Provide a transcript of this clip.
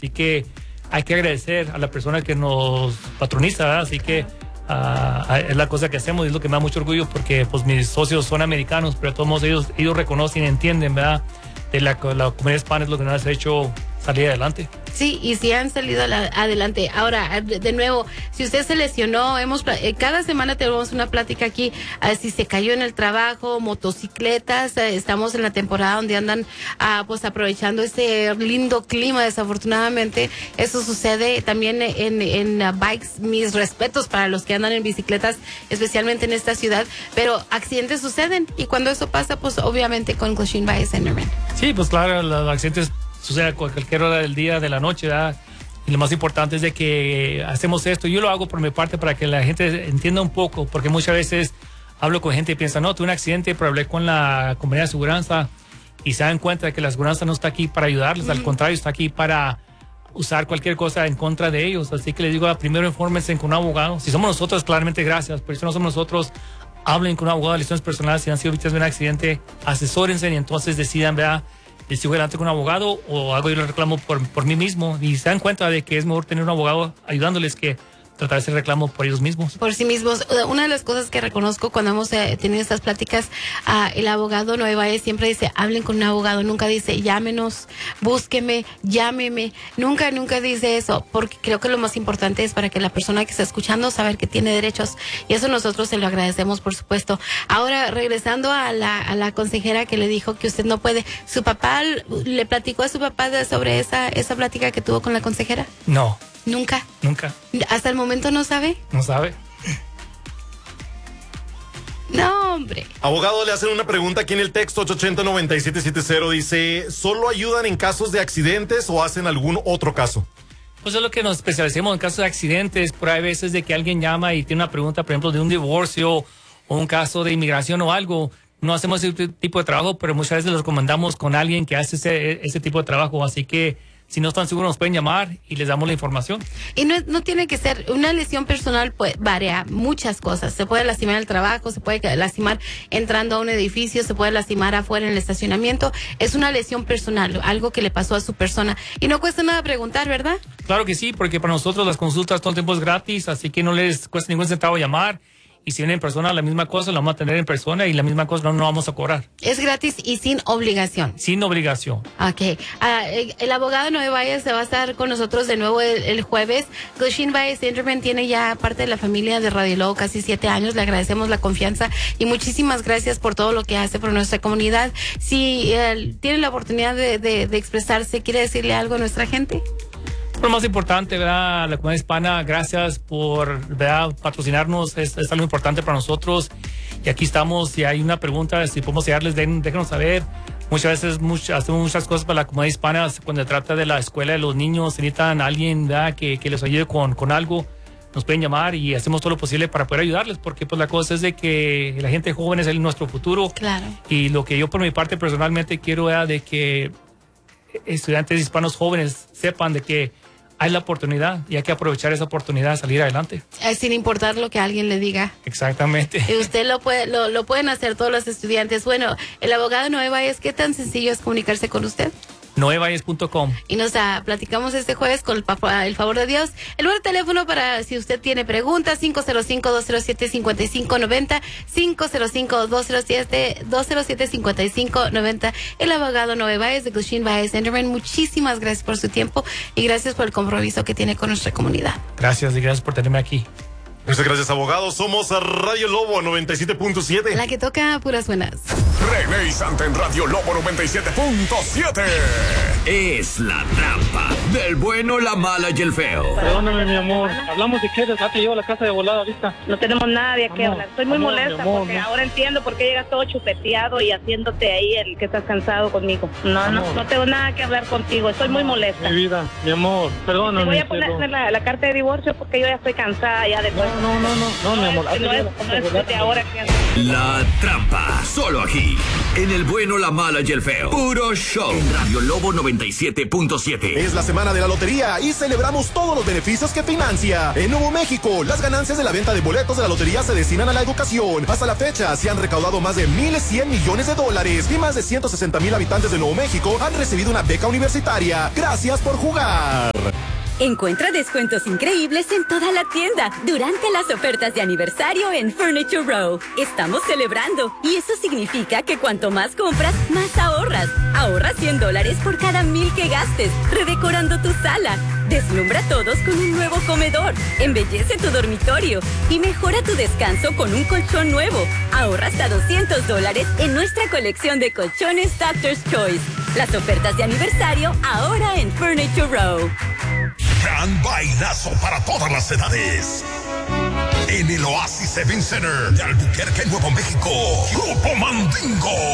Así que hay que agradecer a la persona que nos patroniza, ¿verdad? Así que es la cosa que hacemos y es lo que me da mucho orgullo porque pues mis socios son americanos, pero de todos modos ellos reconocen y entienden, ¿verdad? De la comunidad hispana es lo que nos ha hecho salir adelante. Sí, y sí han salido adelante. Ahora, de nuevo, si usted se lesionó, cada semana tenemos una plática aquí, si se cayó en el trabajo, motocicletas, estamos en la temporada donde andan pues aprovechando ese lindo clima, desafortunadamente. Eso sucede también en bikes. Mis respetos para los que andan en bicicletas, especialmente en esta ciudad, pero accidentes suceden y cuando eso pasa, pues obviamente con Goshen Valley Enderman. Sí, pues claro, los accidentes sucede a cualquier hora del día, de la noche, ¿verdad? Y lo más importante es de que hacemos esto. Yo lo hago por mi parte para que la gente entienda un poco, porque muchas veces hablo con gente y piensa, no, tuve un accidente, pero hablé con la compañía de aseguranza y se dan cuenta de que la aseguranza no está aquí para ayudarles, al contrario, está aquí para usar cualquier cosa en contra de ellos. Así que les digo, primero infórmense con un abogado. Si somos nosotros, claramente gracias, pero si no somos nosotros, hablen con un abogado de lesiones personales. Si han sido víctimas de un accidente, asesórense y entonces decidan, ¿verdad? Y sigo adelante con un abogado o hago yo el reclamo por mí mismo y se dan cuenta de que es mejor tener un abogado ayudándoles que tratar ese reclamo por ellos mismos. Por sí mismos. Una de las cosas que reconozco cuando hemos tenido estas pláticas, el abogado Noé Valle siempre dice, hablen con un abogado, nunca dice, llámenos, búsqueme, llámeme, nunca dice eso, porque creo que lo más importante es para que la persona que está escuchando saber que tiene derechos y eso nosotros se lo agradecemos, por supuesto. Ahora, regresando a la consejera que le dijo que usted no puede, ¿su papá le platicó a su papá sobre esa plática que tuvo con la consejera? No. ¿Nunca? Nunca. ¿Hasta el momento no sabe? No sabe. No, hombre. Abogado, le hacen una pregunta aquí en el texto 880-9770. Dice, ¿solo ayudan en casos de accidentes o hacen algún otro caso? Pues es lo que nos especializamos en casos de accidentes, pero hay veces de que alguien llama y tiene una pregunta, por ejemplo, de un divorcio o un caso de inmigración o algo. No hacemos ese tipo de trabajo, pero muchas veces lo recomendamos con alguien que hace ese tipo de trabajo, así que si no están seguros nos pueden llamar y les damos la información. Y no tiene que ser una lesión personal, pues varía muchas cosas. Se puede lastimar el trabajo, se puede lastimar entrando a un edificio, se puede lastimar afuera en el estacionamiento. Es una lesión personal, algo que le pasó a su persona. Y no cuesta nada preguntar, ¿verdad? Claro que sí, porque para nosotros las consultas todo el tiempo es gratis, así que no les cuesta ningún centavo llamar. Y si vienen en persona, la misma cosa la vamos a tener en persona y la misma cosa no vamos a cobrar. Es gratis y sin obligación. Sin obligación. Ok. El abogado Noé Valles se va a estar con nosotros de nuevo el jueves. Goshen Valles Enderman tiene ya parte de la familia de Radio Lobo, casi 7 años. Le agradecemos la confianza y muchísimas gracias por todo lo que hace por nuestra comunidad. Si tiene la oportunidad de expresarse, ¿quiere decirle algo a nuestra gente? Lo más importante, ¿verdad? La comunidad hispana, gracias por, ¿verdad?, patrocinarnos, es algo importante para nosotros. Y aquí estamos, si hay una pregunta, si podemos ayudarles, déjenos saber. Muchas veces hacemos muchas cosas para la comunidad hispana. Cuando se trata de la escuela de los niños, necesitan a alguien, ¿verdad?, que les ayude con algo. Nos pueden llamar y hacemos todo lo posible para poder ayudarles, porque pues la cosa es de que la gente joven es nuestro futuro. Claro. Y lo que yo por mi parte personalmente quiero es de que estudiantes hispanos jóvenes sepan de que hay la oportunidad y hay que aprovechar esa oportunidad de salir adelante. Sin importar lo que alguien le diga. Exactamente. Y usted lo pueden hacer todos los estudiantes. Bueno, el abogado Noé Valles, ¿qué tan sencillo es comunicarse con usted? noevalles.com. Y nos platicamos este jueves con el favor de Dios. El número de teléfono para si usted tiene preguntas, 505-207-5590, 505-207-5590. El abogado Noé Valles de Goshen Valles Enderman. Muchísimas gracias por su tiempo y gracias por el compromiso que tiene con nuestra comunidad. Gracias y gracias por tenerme aquí. Muchas gracias, abogado. Somos a Radio Lobo 97.7. La que toca puras buenas. René y Santa en Radio Lobo 97.7. Es la trampa del bueno, la mala y el feo. Perdóname, mi amor. Hablamos de qué, ya te llevo a la casa de volada ahorita. No tenemos nada de qué hablar. Estoy muy molesta porque ahora entiendo por qué llegas todo chupeteado y haciéndote ahí el que estás cansado conmigo. No tengo nada que hablar contigo. Estoy muy molesta. Mi vida, mi amor, perdóname. Te voy a poner la carta de divorcio porque yo ya estoy cansada ya de todo. No, mi amor. No es de ahora que haces. La trampa, solo aquí, en el bueno, la mala y el feo. Puro show. En Radio Lobo 97.7. Es la semana de la lotería y celebramos todos los beneficios que financia. En Nuevo México, las ganancias de la venta de boletos de la lotería se destinan a la educación. Hasta la fecha, se han recaudado más de 1,100 millones de dólares y más de 160,000 habitantes de Nuevo México han recibido una beca universitaria. Gracias por jugar. Encuentra descuentos increíbles en toda la tienda durante las ofertas de aniversario en Furniture Row. Estamos celebrando y eso significa que cuanto más compras, más ahorras. Ahorra $100 por cada 1,000 que gastes, redecorando tu sala. Deslumbra a todos con un nuevo comedor, embellece tu dormitorio y mejora tu descanso con un colchón nuevo. Ahorra hasta $200 en nuestra colección de colchones Doctor's Choice. Las ofertas de aniversario ahora en Furniture Row. Gran bailazo para todas las edades. En el Oasis Event Center de Albuquerque, Nuevo México. Grupo Mandingo.